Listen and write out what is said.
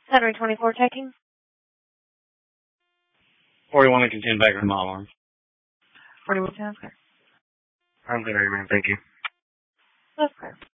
Saturday 24 checking. 41 and continue back to the mile arm. 41 sounds good. I'm good, man. Thank you. That's good.